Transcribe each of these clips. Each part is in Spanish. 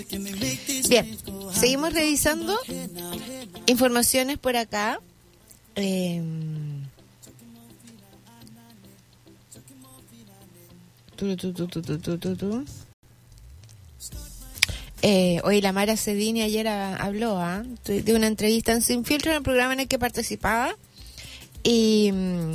Bien, seguimos revisando informaciones por acá. Hoy la Mara Cedini ayer habló de una entrevista en Sin Filtro, en el programa en el que participaba, y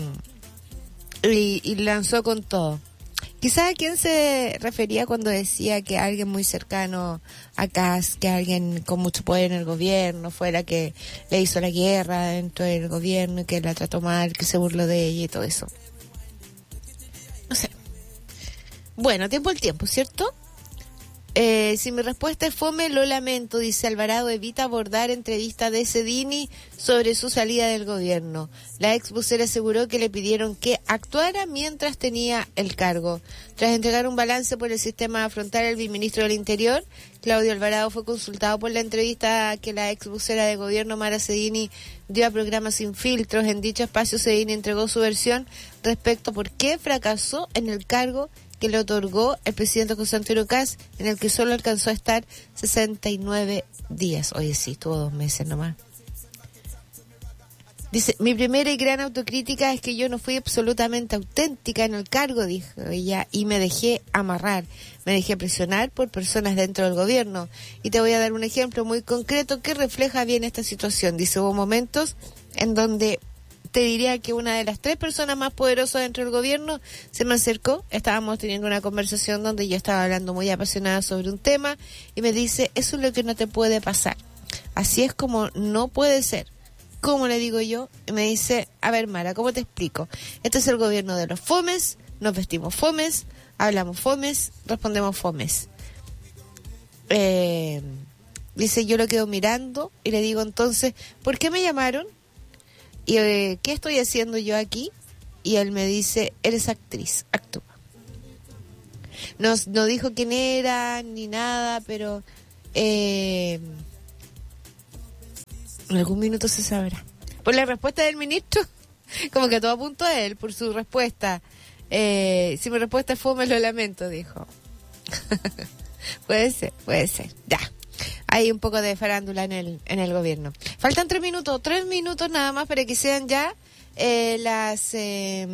lanzó con todo. Quizás a quién se refería cuando decía que alguien muy cercano a Kast, que alguien con mucho poder en el gobierno, fue la que le hizo la guerra dentro del gobierno y que la trató mal, que se burló de ella y todo eso. No sé. Bueno, tiempo al tiempo, ¿cierto? Si mi respuesta es fome, lo lamento, dice Alvarado, evita abordar entrevista de Cedini sobre su salida del gobierno. La ex vocera aseguró que le pidieron que actuara mientras tenía el cargo. Tras entregar un balance por el sistema a afrontar el viceministro del Interior, Claudio Alvarado fue consultado por la entrevista que la ex vocera de gobierno, Mara Cedini, dio a programa Sin Filtros. En dicho espacio, Cedini entregó su versión respecto a por qué fracasó en el cargo que le otorgó el presidente José Antonio Kast, en el que solo alcanzó a estar 69 días. Oye, sí, estuvo 2 meses nomás. Dice, mi primera y gran autocrítica es que yo no fui absolutamente auténtica en el cargo, dijo ella, y me dejé amarrar, me dejé presionar por personas dentro del gobierno. Y te voy a dar un ejemplo muy concreto que refleja bien esta situación. Dice, hubo momentos en donde te diría que una de las 3 personas más poderosas dentro del gobierno se me acercó. Estábamos teniendo una conversación donde yo estaba hablando muy apasionada sobre un tema y me dice, eso es lo que no te puede pasar. Así es como no puede ser. ¿Cómo le digo yo? Y me dice, a ver, Mara, ¿cómo te explico? Este es el gobierno de los fomes, nos vestimos fomes, hablamos fomes, respondemos fomes. Dice, yo lo quedo mirando y le digo entonces, ¿por qué me llamaron? Y ¿qué estoy haciendo yo aquí? Y él me dice, eres actriz, actúa. No dijo quién era ni nada, pero en algún minuto se sabrá. Por la respuesta del ministro, como que todo apuntó a él por su respuesta. Si mi respuesta es fome, lo lamento, dijo. Puede ser, ya. Hay un poco de farándula en el gobierno. Faltan 3 minutos nada más para que sean ya las 10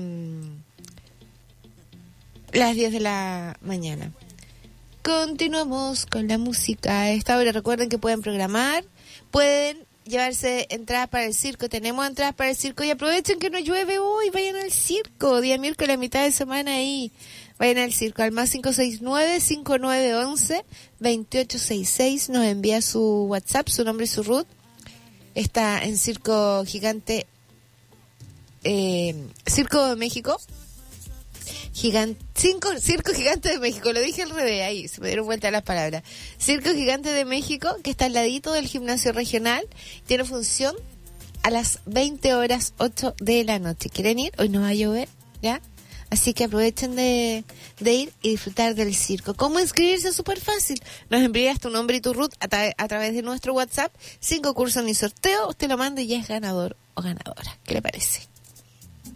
de la mañana. Continuamos con la música. A esta hora recuerden que pueden programar, pueden llevarse entradas para el circo. Tenemos entradas para el circo y aprovechen que no llueve hoy, vayan al circo. Día miércoles, mitad de semana ahí. Vayan al circo, al más 569-5911-2866. Nos envía su WhatsApp, su nombre y su root. Está en Circo Gigante, Circo de México. Circo Gigante de México, lo dije al revés, ahí se me dieron vuelta las palabras. Circo Gigante de México, que está al ladito del gimnasio regional. Tiene función a las 20:08 de la noche. ¿Quieren ir? Hoy no va a llover, ¿ya? Así que aprovechen de ir y disfrutar del circo. ¿Cómo inscribirse? Súper fácil. Nos envías tu nombre y tu root a través de nuestro WhatsApp. 5 concursos ni sorteo. Usted lo manda y ya es ganador o ganadora. ¿Qué le parece?